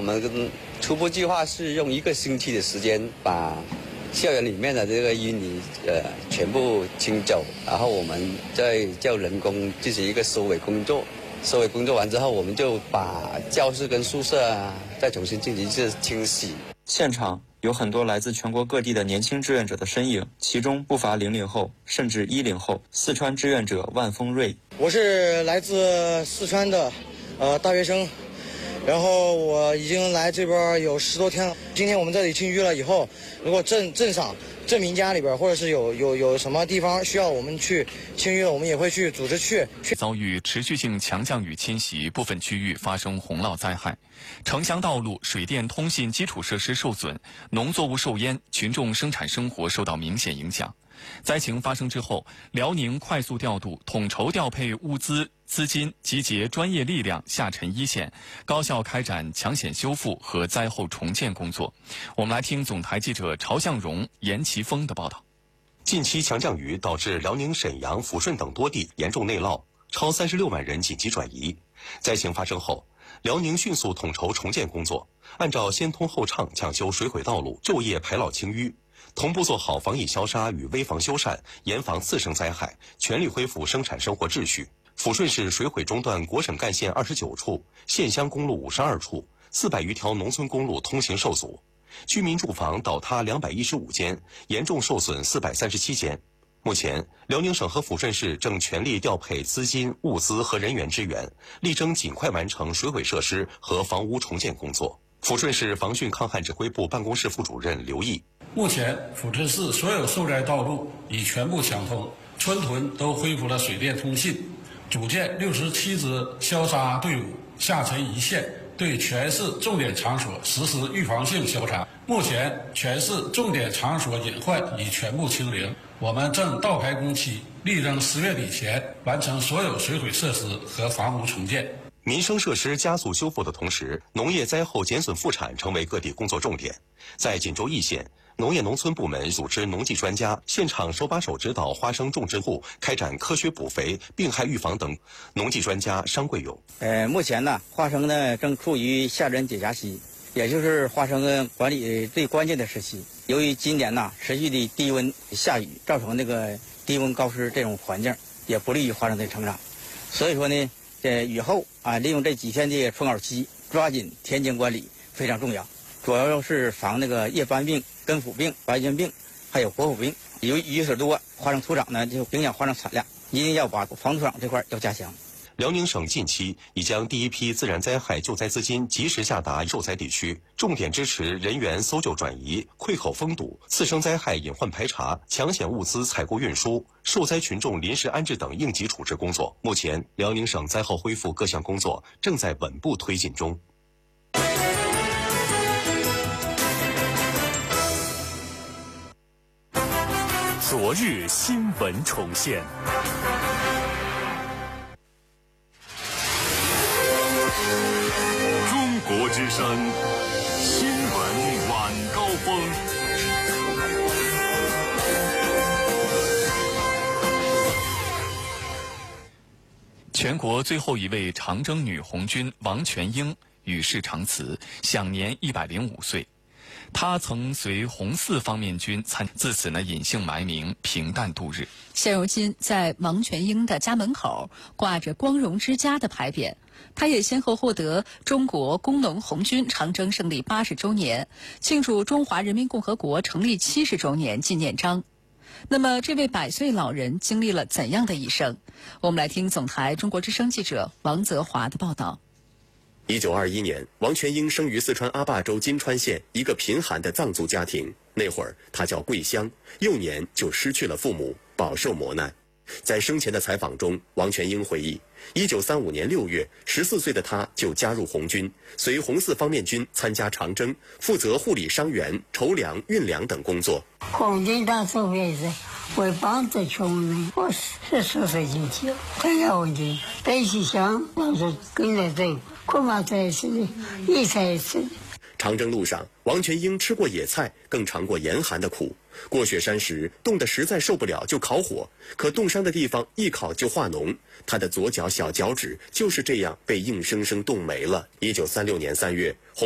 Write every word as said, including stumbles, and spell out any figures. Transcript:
们初步计划是用一个星期的时间把校园里面的这个淤泥呃全部清走，然后我们再叫人工进行一个收尾工作。收尾工作完之后，我们就把教室跟宿舍啊再重新进行一次清洗。 现场有很多来自全国各地的年轻志愿者的身影，其中不乏零零后，甚至一零后。四川志愿者万峰瑞， 我是来自四川的，呃，大学生，然后我已经来这边有十多天了。今天我们这里清淤了以后，如果镇镇上、镇民家里边，或者是有有有什么地方需要我们去清淤，我们也会去组织去。 遭遇持续性强降雨侵袭，部分区域发生洪涝灾害，城乡道路、水电、通信基础设施受损，农作物受淹，群众生产生活受到明显影响。灾情发生之后，辽宁快速调度、统筹调配物资、资金，集结专业力量下沉一线，高效开展抢险修复和灾后重建工作。我们来听总台记者曹向荣、严奇峰的报道。 近期强降雨导致辽宁沈阳、抚顺等多地严重内涝，超三十六万人紧急转移。灾情发生后，辽宁迅速统筹重建工作，按照先通后畅抢修水毁道路，昼夜排涝清淤，同步做好防疫消杀与危防修缮，严防次生灾害，全力恢复生产生活秩序。抚顺市水毁中断国省干线二十九处，县乡公路五十二处，四百余条农村公路通行受阻，居民住房倒塌两百一十五间，严重受损四百三十七间。目前，辽宁省和抚顺市正全力调配资金、物资和人员支援，力争尽快完成水毁设施和房屋重建工作。抚顺市防汛抗旱指挥部办公室副主任刘毅： 目前，抚顺市所有受灾道路已全部抢通，村屯都恢复了水电通信，组建六十七支消杀队伍，下沉一线，对全市重点场所实施预防性消查。目前，全市重点场所隐患已全部清零。我们正倒排工期，力争十月底前完成所有水毁设施和房屋重建。 民生设施加速修复的同时，农业灾后减损复产成为各地工作重点。在锦州易县，农业农村部门组织农技专家现场手把手指导花生种植户开展科学补肥、病害预防等。农技专家商贵勇： 呃，目前呢，花生呢正处于夏真解荚期，也就是花生管理最关键的时期。由于今年呢持续的低温下雨，造成这个低温高湿这种环境，也不利于花生的成长。所以说呢，在雨后啊，利用这几天的春袄期，抓紧田间管理非常重要。主要是防那个叶斑病、根腐病、白菌病，还有火虎病。由于雨水多，花生土长呢就影响花生产量，一定要把防土长这块要加强。 辽宁省近期已将第一批自然灾害救灾资金及时下达受灾地区，重点支持人员搜救转移、溃口封堵、次生灾害隐患排查、抢险物资采购运输、受灾群众临时安置等应急处置工作。目前，辽宁省灾后恢复各项工作正在稳步推进中。 昨日新闻重现。中国之声新闻晚高峰。 全国最后一位长征女红军王全英与世长辞，享年一百零五岁。他曾随红四方面军参，自此呢隐姓埋名，平淡度日。 现如今，在王全英的家门口挂着“光荣之家”的牌匾。他也先后获得中国工农红军长征胜利八十周年、庆祝中华人民共和国成立七十周年纪念章。那么，这位百岁老人经历了怎样的一生？我们来听总台中国之声记者王泽华的报道。 一九二一年，王全英生于四川阿坝州金川县一个贫寒的藏族家庭。那会儿他叫桂香，幼年就失去了父母，饱受磨难。在生前的采访中，王全英回忆，一九三五年六月，十四岁的他就加入红军，随红四方面军参加长征，负责护理伤员、筹粮、运粮等工作。 红军当时为是为帮助穷人，我十四岁进去参加红军，背起枪，老是跟着走，恐怕这是一次一次。 长征路上，王全英吃过野菜，更尝过严寒的苦。过雪山时，冻得实在受不了，就烤火。可冻伤的地方一烤就化脓，他的左脚小脚趾就是这样被硬生生冻没了。一九三六年三月。